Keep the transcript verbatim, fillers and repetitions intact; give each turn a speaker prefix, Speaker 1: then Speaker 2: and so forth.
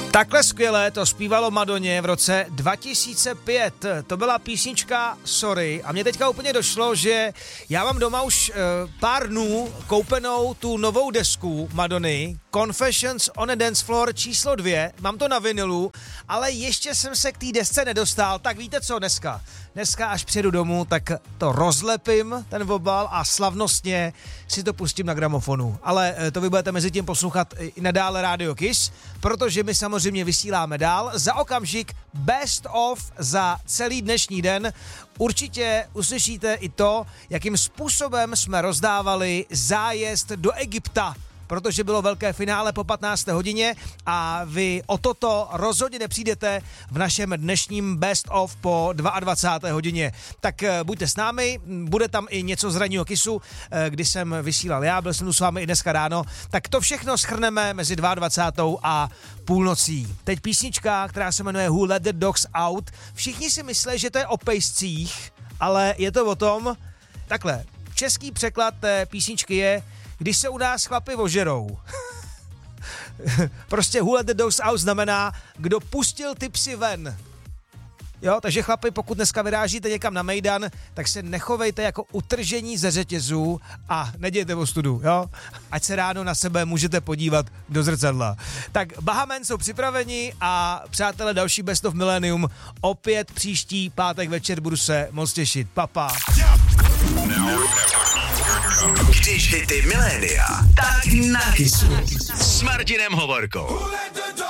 Speaker 1: Takhle skvěle to zpívalo Madoně v roce dva tisíce pět. To byla písnička Sorry a mě teďka úplně došlo, že já mám doma už e, pár dnů koupenou tu novou desku Madony, Confessions on a Dance Floor číslo dvě, mám to na vinilu, ale ještě jsem se k té desce nedostal, tak víte co dneska? Dneska až přijedu domů, tak to rozlepím, ten obal a slavnostně si to pustím na gramofonu. Ale to vy budete mezi tím poslouchat i nadále Radio Kiss, protože my samozřejmě vysíláme dál. Za okamžik best of za celý dnešní den. Určitě uslyšíte i to, jakým způsobem jsme rozdávali zájezd do Egypta, protože bylo velké finále po patnácté hodině a vy o toto rozhodně nepřijdete v našem dnešním best of po dvacáté druhé hodině. Tak buďte s námi, bude tam i něco z ranního Kissu, kdy jsem vysílal já, byl jsem tu s vámi i dneska ráno, tak to všechno shrneme mezi dvacátou druhou a půlnocí. Teď písnička, která se jmenuje Who Let the Dogs Out. Všichni si myslí, že to je o pejscích, ale je to o tom, takhle, český překlad té písničky je Když se u nás chlapi ožerou. Prostě who let the dogs out znamená, kdo pustil ty psy ven. Jo, takže chlapi, pokud dneska vyrážíte někam na mejdan, tak se nechovejte jako utržení ze řetězů a nedějte ostudu, jo? Ať se ráno na sebe můžete podívat do zrcadla. Tak Bahamen jsou připraveni a přátelé, další Best of Millennium opět příští pátek večer, budu se moc těšit. Papa.
Speaker 2: Když hity milénia, tak na Kissu. S Martinem Hovorkou.